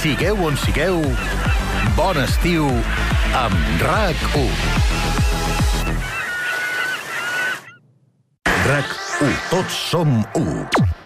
Sigueu on sigueu, bon estiu amb RAC1. RAC1, tots som 1.